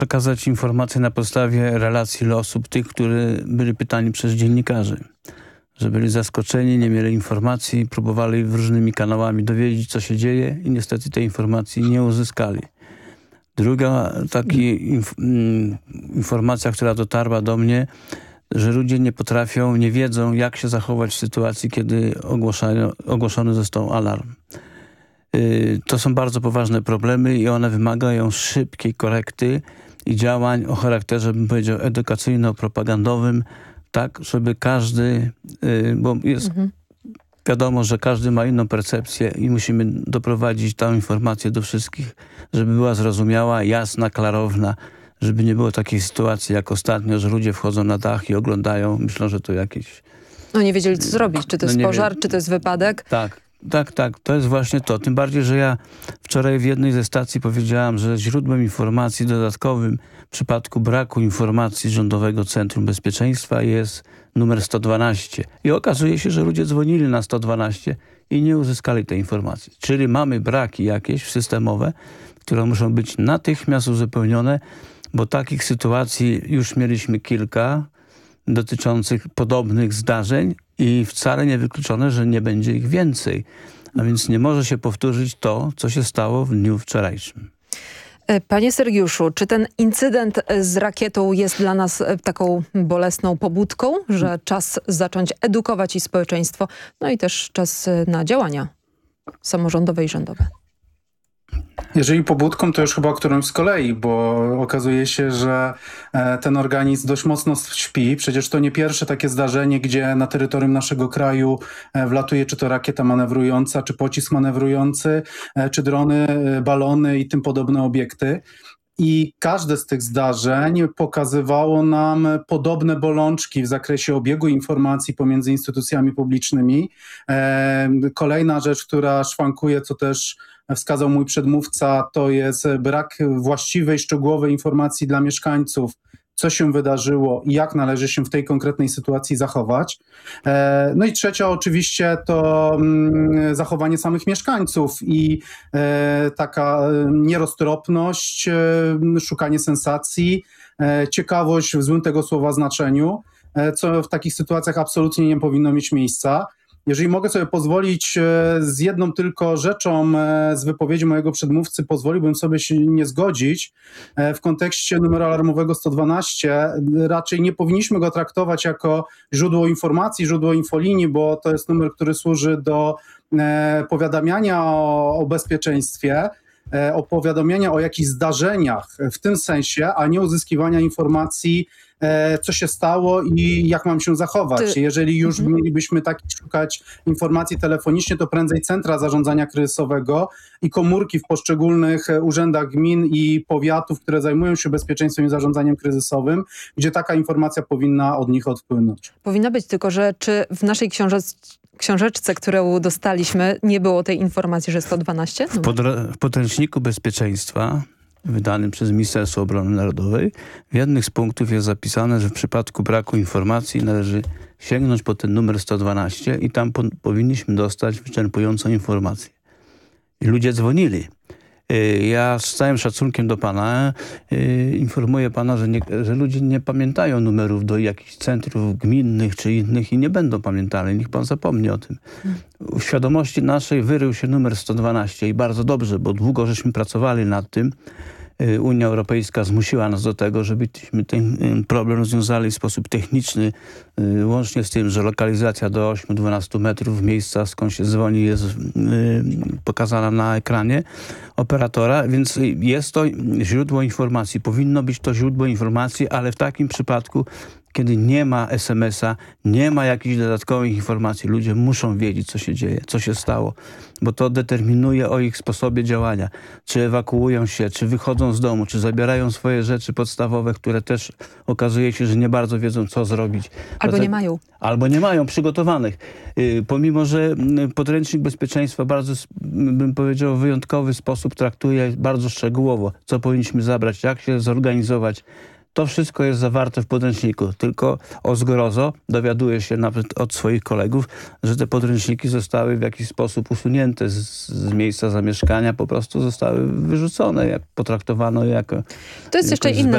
przekazać informacje na podstawie relacji osób, tych, które byli pytani przez dziennikarzy. Że byli zaskoczeni, nie mieli informacji, próbowali różnymi kanałami dowiedzieć, co się dzieje i niestety tej informacji nie uzyskali. Druga informacja, która dotarła do mnie, że ludzie nie potrafią, nie wiedzą, jak się zachować w sytuacji, kiedy ogłoszony został alarm. To są bardzo poważne problemy i one wymagają szybkiej korekty i działań o charakterze, bym powiedział, edukacyjno-propagandowym, tak, żeby każdy, bo jest wiadomo, że każdy ma inną percepcję i musimy doprowadzić tę informację do wszystkich, żeby była zrozumiała, jasna, klarowna, żeby nie było takiej sytuacji jak ostatnio, że ludzie wchodzą na dach i oglądają, myślą, że to jakieś... No nie wiedzieli, co zrobić. Czy to jest pożar, czy to jest wypadek? Tak. To jest właśnie to. Tym bardziej, że ja wczoraj w jednej ze stacji powiedziałam, że źródłem informacji dodatkowym w przypadku braku informacji Rządowego Centrum Bezpieczeństwa jest numer 112. I okazuje się, że ludzie dzwonili na 112 i nie uzyskali tej informacji. Czyli mamy braki jakieś systemowe, które muszą być natychmiast uzupełnione, bo takich sytuacji już mieliśmy kilka dotyczących podobnych zdarzeń i wcale nie wykluczone, że nie będzie ich więcej. A więc nie może się powtórzyć to, co się stało w dniu wczorajszym. Panie Sergiuszu, czy ten incydent z rakietą jest dla nas taką bolesną pobudką, że czas zacząć edukować i społeczeństwo, no i też czas na działania samorządowe i rządowe? Jeżeli pobudką, to już chyba o którymś z kolei, bo okazuje się, że ten organizm dość mocno śpi. Przecież to nie pierwsze takie zdarzenie, gdzie na terytorium naszego kraju wlatuje czy to rakieta manewrująca, czy pocisk manewrujący, czy drony, balony i tym podobne obiekty. I każde z tych zdarzeń pokazywało nam podobne bolączki w zakresie obiegu informacji pomiędzy instytucjami publicznymi. Kolejna rzecz, która szwankuje, co też wskazał mój przedmówca, to jest brak właściwej, szczegółowej informacji dla mieszkańców, co się wydarzyło i jak należy się w tej konkretnej sytuacji zachować. No i trzecia oczywiście to zachowanie samych mieszkańców i taka nieroztropność, szukanie sensacji, ciekawość w złym tego słowa znaczeniu, co w takich sytuacjach absolutnie nie powinno mieć miejsca. Jeżeli mogę sobie pozwolić z jedną tylko rzeczą z wypowiedzi mojego przedmówcy, pozwoliłbym sobie się nie zgodzić. W kontekście numeru alarmowego 112 raczej nie powinniśmy go traktować jako źródło informacji, źródło infolinii, bo to jest numer, który służy do powiadamiania o bezpieczeństwie, opowiadamiania o jakichś zdarzeniach w tym sensie, a nie uzyskiwania informacji, co się stało i jak mam się zachować. Jeżeli już mielibyśmy szukać informacji telefonicznie, to prędzej centra zarządzania kryzysowego i komórki w poszczególnych urzędach gmin i powiatów, które zajmują się bezpieczeństwem i zarządzaniem kryzysowym, gdzie taka informacja powinna od nich odpłynąć. Powinna być, tylko że czy w naszej książeczce, którą dostaliśmy, nie było tej informacji, że 112? W podręczniku bezpieczeństwa wydanym przez Ministerstwo Obrony Narodowej w jednych z punktów jest zapisane, że w przypadku braku informacji należy sięgnąć po ten numer 112 i tam powinniśmy dostać wyczerpującą informację. I ludzie dzwonili. Ja z całym szacunkiem do pana informuję pana, że ludzie nie pamiętają numerów do jakichś centrów gminnych czy innych i nie będą pamiętali. Niech pan zapomni o tym. W świadomości naszej wyrył się numer 112 i bardzo dobrze, bo długo żeśmy pracowali nad tym. Unia Europejska zmusiła nas do tego, żebyśmy ten problem rozwiązali w sposób techniczny, łącznie z tym, że lokalizacja do 8-12 metrów miejsca, skąd się dzwoni, jest pokazana na ekranie operatora, więc jest to źródło informacji. Powinno być to źródło informacji, ale w takim przypadku, kiedy nie ma SMS-a, nie ma jakichś dodatkowych informacji, ludzie muszą wiedzieć, co się dzieje, co się stało, bo to determinuje o ich sposobie działania. Czy ewakuują się, czy wychodzą z domu, czy zabierają swoje rzeczy podstawowe, które też okazuje się, że nie bardzo wiedzą, co zrobić. Albo nie mają. Albo nie mają przygotowanych. Pomimo, że podręcznik bezpieczeństwa bardzo, bym powiedział, w wyjątkowy sposób traktuje bardzo szczegółowo, co powinniśmy zabrać, jak się zorganizować. To wszystko jest zawarte w podręczniku, tylko o zgrozo dowiaduję się nawet od swoich kolegów, że te podręczniki zostały w jakiś sposób usunięte z miejsca zamieszkania, po prostu zostały wyrzucone, jak potraktowano jako... To jest jeszcze inny